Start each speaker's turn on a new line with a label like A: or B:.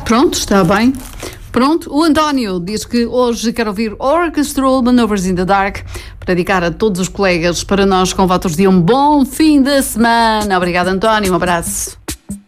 A: Pronto, está bem. Pronto, o António diz que hoje quer ouvir Orchestral Maneuvers in the Dark para dedicar a todos os colegas, para nós com votos de um bom fim de semana. Obrigada, António, um abraço.